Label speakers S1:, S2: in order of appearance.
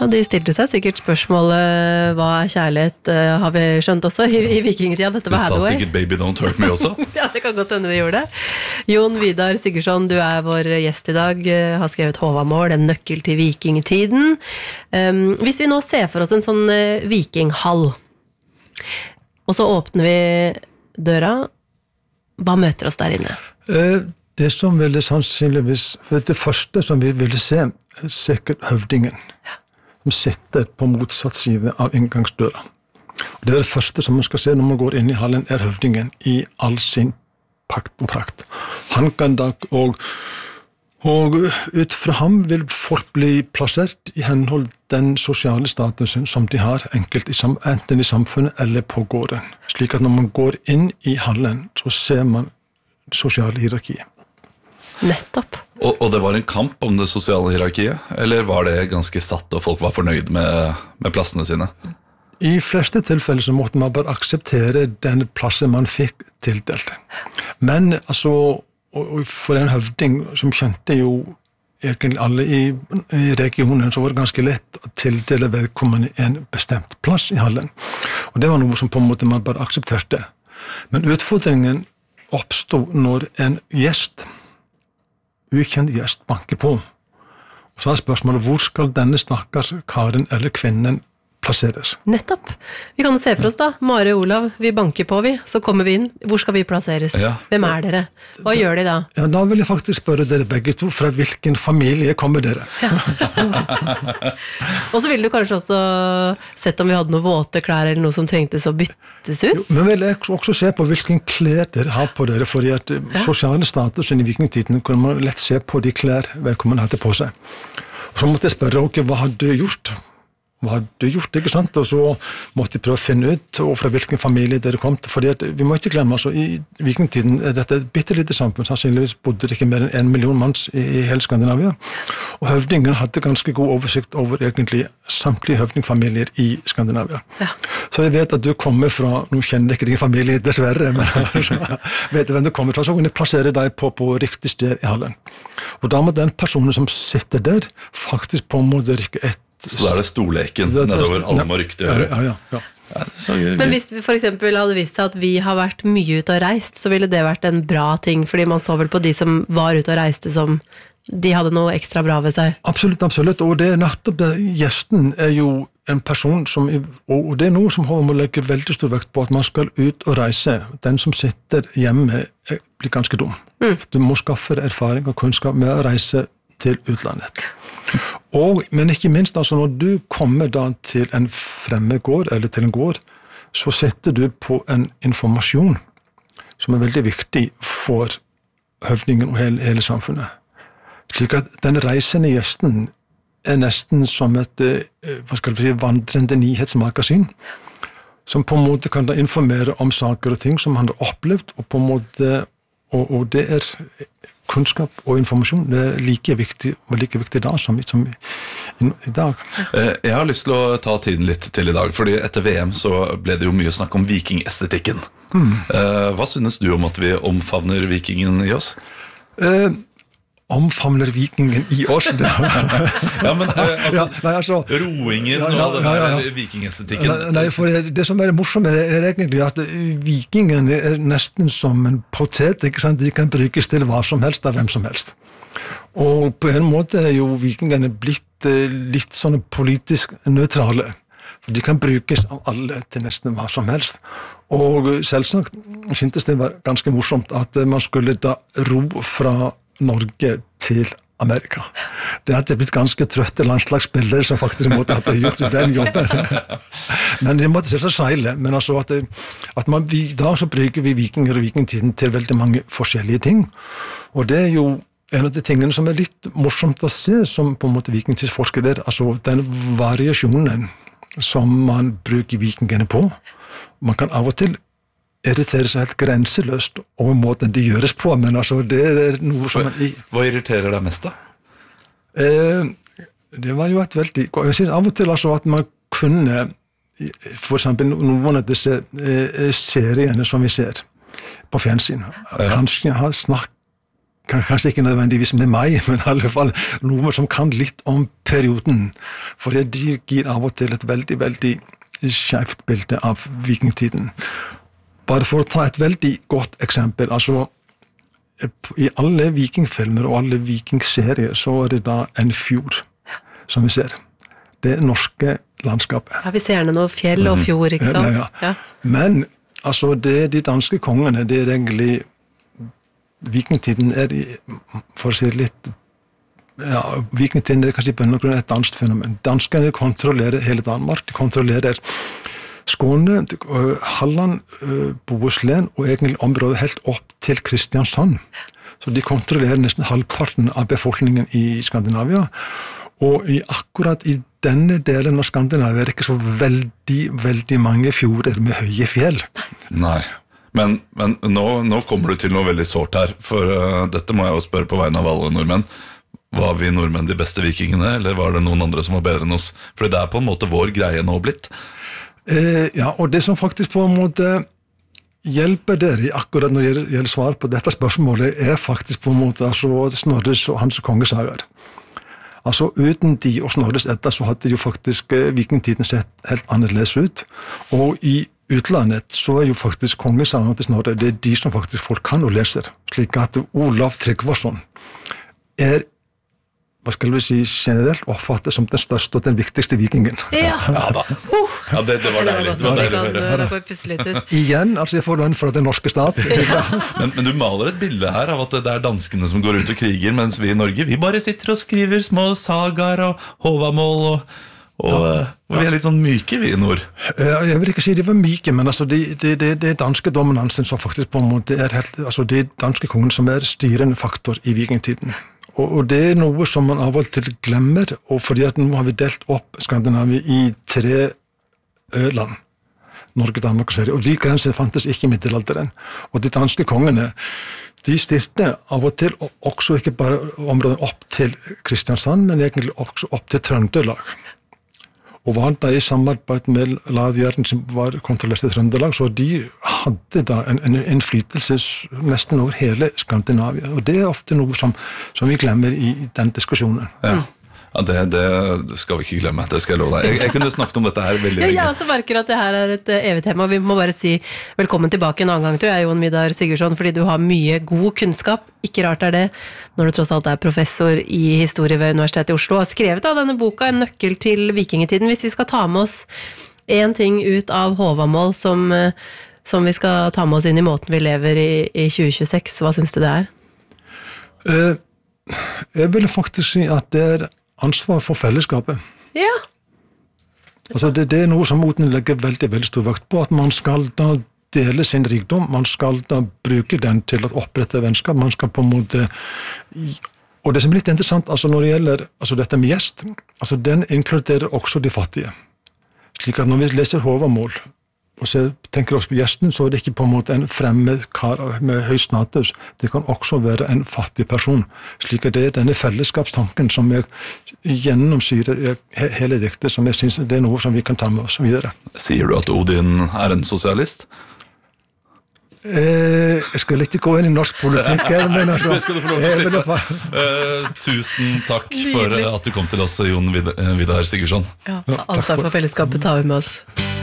S1: Ja, de stilte seg sikkert spørsmålet hva kjærlighet, har vi skjønt også i vikingtida, dette var Hathaway.
S2: De sa sikkert baby don't hurt me også.
S1: Ja, det kan godt hende de gjorde det. Jon Vidar Sigurdsson, du vår gjest i dag, har skrevet Håvamål, en nøkkel til vikingtiden. Hvis vi nå ser for oss en sånn vikinghall, og så åpner vi døra, hva møter oss der inne?
S3: Det som ville sannsynligvis, for det første som vi ville se, sikkert høvdingen, som sitter på motsatt side av inngangsdøra. Og det det første som man skal se når man går inn i hallen, høvdingen i all sin pakt og prakt. Han kan da, og ut fra ham vil folk bli plassert i henhold den sosiale statusen som de har, enkelt enten i samfunnet eller på gården. Slik at når man går inn i hallen, så ser man det sosiale hierarkiet.
S1: Nettopp.
S2: Og det var en kamp om det sosiale hierarkiet, eller var det ganske satt og folk var fornøyd med plassene sine?
S3: I fleste tilfeller så måtte man bare akseptere den plassen man fikk tildelt. Men altså, for en høvding som kjente jo egentlig alle i regionen, så var det ganske lett å tildele vedkommende en bestemt plass i hallen. Og det var noe som på en måte man bare aksepterte. Men utfordringen oppstod når en ukjent gjest banker på. Og så spørsmålet, hvor skal denne stakkars karen eller kvinnen plasseres?
S1: Nettopp. Vi kan jo se for oss da, Mare og Olav, vi banker på så kommer vi inn. Hvor skal vi plasseres? Ja. Hvem dere? Hva gjør de da?
S3: Ja, da vil jeg faktisk spørre dere begge to, fra hvilken familie kommer dere?
S1: Ja. Og så ville du kanskje også sett om vi hadde noen våte klær eller noe som trengtes å byttes ut?
S3: Jo, men vil jeg også se på hvilken klær dere har på dere, fordi at sosiale statusen i vikingtiden kunne man lett se på de klær vedkommende hadde på seg. Og så måtte jeg spørre, hva har du gjort? Hva har du gjort, ikke sant? Og så måtte jeg prøve å finne ut fra hvilken familie dere kom til, fordi at vi må ikke glemme, altså i vikingtiden dette et bittelite samfunn, sannsynligvis bodde det ikke mer enn 1 million manns i hele Skandinavia, og høvdingen hadde ganske god oversikt over egentlig samtlige høvdingfamilier i Skandinavia. Ja. Så jeg vet at du kommer fra, nå kjenner jeg ikke din familie dessverre, men vet du hvem du kommer fra, så kan jeg plassere deg på riktig sted i hallen. Og da må den personen som sitter der faktisk på en måte rykke et.
S2: Så da det storleken nedover alle må rykte gjøre.
S3: Ja.
S1: Men hvis vi for eksempel hadde vist seg at vi har vært mye ute og reist, så ville det vært en bra ting, fordi man så vel på de som var ute og reiste som de hadde noe ekstra bra ved seg.
S3: Absolutt, og det nettopp det. Gjesten jo en person som, og det noe som må legge veldig stor vekt på, at man skal ut og reise. Den som sitter hjemme blir ganske dum. Du må skaffe erfaring og kunnskap med å reise til utlandet. Men ikke minst, altså når du kommer da til en fremmed gård, eller til en gård, så setter du på en informasjon som veldig viktig for høvdingen og hele samfunnet. Slik at den reisende gjesten nesten som et vandrende nyhetsmagasin, som på en måte kan da informere om saker og ting som han har opplevd, og på en måte, og det kunnskap og informasjon, det like viktig da som i dag.
S2: Jeg har lyst til å ta tiden litt til i dag, fordi etter VM så ble det jo mye snakk om vikingestetikken. Hva synes du om at vi omfavner vikingen i oss?
S3: Omfavner vikingen i oss?
S2: Ja, men altså, roingen og den vikingestetikken.
S3: Nei, for det som morsomt egentlig at vikingen nesten som en potet, ikke sant? De kan brukes til hva som helst av hvem som helst. Og på en måte jo vikingene blitt litt sånn politisk nøytrale. For de kan brukes av alle til nesten hva som helst. Og selvsagt syntes det var ganske morsomt at man skulle da ro fra Norge til Amerika. Det hadde blitt ganske trøtte landslagsspillere som faktisk måtte ha gjort den jobben. Men de måtte selvsagt seile. Men altså at da så bruker vi vikinger og vikingtiden til veldig mange forskjellige ting. Og det jo en av de tingene som litt morsomt å se som på en måte vikingtidsforskere, altså den variasjonen som man bruker vikingene på. Man kan av og til irriterer seg helt grenseløst over måten det gjøres på, men altså det noe som
S2: Hva irriterer deg mest da?
S3: Det var jo et veldig... Jeg synes av og til altså at man kunne, for eksempel noen av disse seriene som vi ser på fjernsyn, kanskje ha snakket kanskje ikke nødvendigvis med meg, men i alle fall noen som kan litt om perioden. For de gir av og til et veldig, veldig skjevt bilde av vikingtiden. Bare for å ta et veldig godt eksempel, altså i alle vikingfilmer og alle vikingserier så det da en fjord, som vi ser. Det norske landskapet.
S1: Ja, vi ser gjerne noe fjell og fjord, ikke sant?
S3: Ja. Men altså, de danske kongene, det egentlig vikingtiden for å si litt vikingtiden kanskje i bunn og grunn et dansk fenomen. Danskene kontrollerer hele Danmark, de kontrollerer Skåne, Halland, Bohuslän og egentlig området helt opp til Kristiansand. Så de kontrollerer nesten halvparten av befolkningen i Skandinavia. Og akkurat i denne delen av Skandinavia det ikke så veldig mange fjorder med høye fjell.
S2: Nei, men nå kommer du til noe veldig sårt her, for dette må jeg jo spørre på vegne av alle nordmenn. Var vi nordmenn de beste vikingene, eller var det noen andre som var bedre enn oss? For det på en måte vår greie nå blitt.
S3: Ja, og det som faktisk på en måte hjelper dere akkurat når det gjelder svar på dette spørsmålet, faktisk på en måte altså, Snorres og hans kongesagaer. Altså uten de og Snorres Edda så hadde jo faktisk vikingtiden sett helt annerledes ut. Og i utlandet så jo faktisk kongesagene til Snorre, det de som faktisk folk kan og leser. Slik at Olav Tryggvason hva skal vi si, generelt oppfattet som den største og den viktigste vikingen.
S1: Ja
S2: da. Ja, det var deilig. Det var deilig å høre.
S3: Igjen, altså jeg får lønn fra den norske stat.
S2: Men du maler et bilde her av at det danskene som går ut og kriger, mens vi i Norge, vi bare sitter og skriver små sagaer og Håvamål og vi litt sånn myke vi i nord.
S3: Jeg vil ikke si de var myke, men altså det danske dominansen som faktisk på en måte helt, altså det danske kongen som styrende faktor i vikingtiden. Og det noe som man av og til glemmer, og fordi at nå har vi delt opp Skandinavia i 3 land. Norge, Danmark og Sverige. Og de grensene fantes ikke i middelalderen. Og de danske kongene, de styrte av og til også ikke bare området opp til Kristiansand, men egentlig også opp til Trøndelag. Og var da i samarbeid med ladhjerten som var kontrollert i Trøndelag, så de hadde da en innflytelse nesten over hele Skandinavia. Og det ofte noe som vi glemmer i den diskusjonen.
S2: Ja, det skal vi ikke glemme, det skal jeg love deg. Jeg kunne snakket om dette her veldig lenge.
S1: Jeg også merker at det her et evig tema. Vi må bare si velkommen tilbake en annen gang, tror jeg, Jon Vidar Sigurdsson, fordi du har mye god kunnskap. Ikke rart det, når du tross alt professor i historie ved Universitetet i Oslo, og har skrevet av denne boka En nøkkel til vikingetiden. Hvis vi skal ta med oss en ting ut av Håvamål som vi skal ta med oss inn i måten vi lever i 2026, hva synes du det
S3: Jeg vil faktisk si at det ansvar for fellesskapet.
S1: Ja.
S3: Altså det noe som Odin legger veldig, veldig stor vekt på, at man skal da dele sin rikdom, man skal da bruke den til å opprette vennskap, man skal på en måte, og det som litt interessant, altså når det gjelder altså dette med gjest, altså den inkluderer også de fattige. Slik at når vi leser Håvamål, og så tenker oss på gjesten, så det ikke på en måte en fremmed kar med høy status. Det kan også være en fattig person. Slik at det denne fellesskapstanken som gjennomsyrer hele diktet, som jeg synes det noe som vi kan ta med oss videre.
S2: Sier du at Odin en sosialist?
S3: Jeg skal ikke gå inn i norsk politikk her, men altså...
S2: Det skal du få lov til å slippe. Tusen takk for at du kom til oss, Jon Vidar Sigurdsson.
S1: Ja, ansvar for fellesskapet tar vi med oss.